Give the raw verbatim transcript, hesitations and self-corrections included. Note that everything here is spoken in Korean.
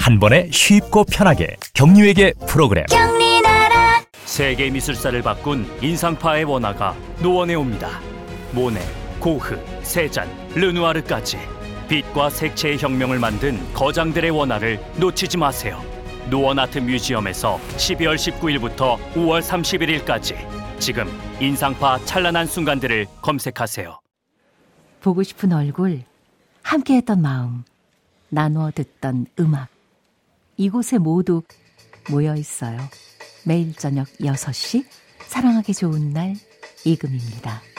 한 번에 쉽고 편하게 격리외계 프로그램. 격리나라. 세계 미술사를 바꾼 인상파의 원화가 노원에 옵니다. 모네, 고흐, 세잔, 르누아르까지 빛과 색채의 혁명을 만든 거장들의 원화를 놓치지 마세요. 노원 아트 뮤지엄에서 십이월 십구일부터 오월 삼십일일까지 지금 인상파 찬란한 순간들을 검색하세요. 보고 싶은 얼굴, 함께했던 마음, 나누어 듣던 음악, 이곳에 모두 모여 있어요. 매일 저녁 여섯 시 사랑하기 좋은 날 이금입니다.